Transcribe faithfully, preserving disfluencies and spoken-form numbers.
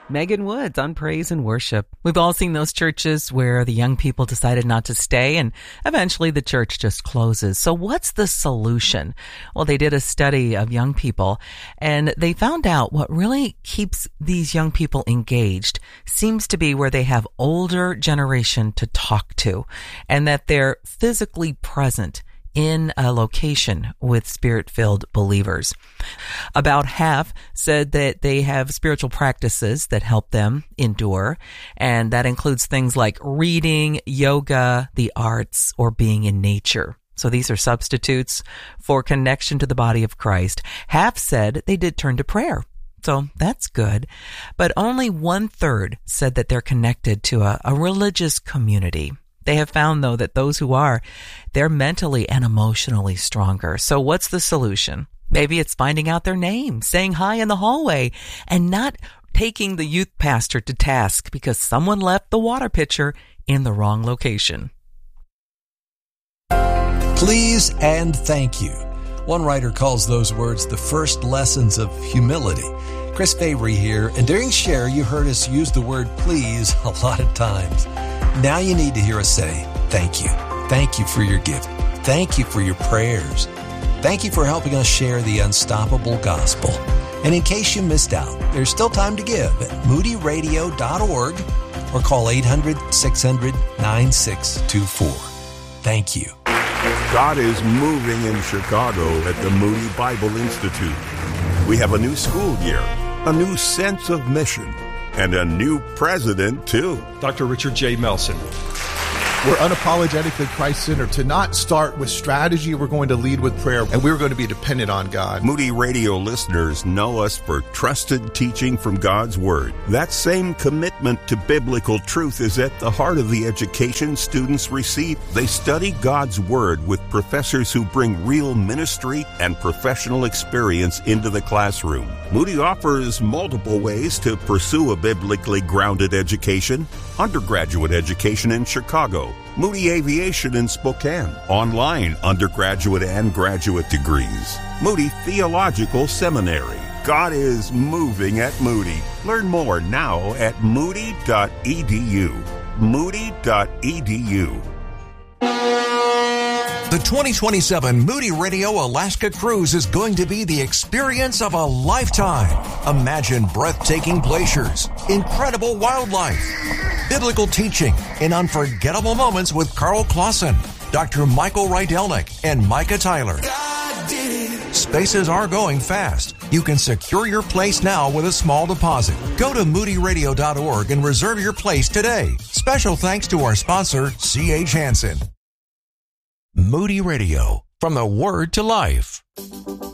Megan Woods on Praise and Worship. We've all seen those churches where the young people decided not to stay and eventually the church just closes. So what's the solution? Well, they did a study of young people and they found out what really keeps these young people engaged seems to be where they have older generation to talk to and that they're physically present in a location with Spirit-filled believers. About half said that they have spiritual practices that help them endure, and that includes things like reading, yoga, the arts, or being in nature. So these are substitutes for connection to the body of Christ. Half said they did turn to prayer. So that's good. But only one third said that they're connected to a, a religious community. They have found, though, that those who are, they're mentally and emotionally stronger. So what's the solution? Maybe it's finding out their name, saying hi in the hallway, and not taking the youth pastor to task because someone left the water pitcher in the wrong location. Please and thank you. One writer calls those words the first lessons of humility. Chris Fabry here, and during Share, you heard us use the word please a lot of times. Now you need to hear us say, thank you. Thank you for your giving. Thank you for your prayers. Thank you for helping us share the unstoppable gospel. And in case you missed out, there's still time to give at moody radio dot org or call eight hundred, six hundred, nine six two four. Thank you. God is moving in Chicago at the Moody Bible Institute. We have a new school year, a new sense of mission, and a new president, too. Doctor Richard J. Melson. We're unapologetically Christ-centered. To not start with strategy, we're going to lead with prayer, and we're going to be dependent on God. Moody Radio listeners know us for trusted teaching from God's Word. That same commitment to biblical truth is at the heart of the education students receive. They study God's Word with professors who bring real ministry and professional experience into the classroom. Moody offers multiple ways to pursue a biblically grounded education. Undergraduate education in Chicago, Moody Aviation in Spokane, online undergraduate and graduate degrees, Moody Theological Seminary. God is moving at Moody. Learn more now at moody dot e d u. moody dot e d u. The twenty twenty-seven Moody Radio Alaska Cruise is going to be the experience of a lifetime. Imagine breathtaking glaciers, incredible wildlife, biblical teaching, and unforgettable moments with Carl Clausen, Doctor Michael Rydelnik, and Micah Tyler. Spaces are going fast. You can secure your place now with a small deposit. Go to moody radio dot org and reserve your place today. Special thanks to our sponsor, C H Hansen. Moody Radio, from the Word to Life.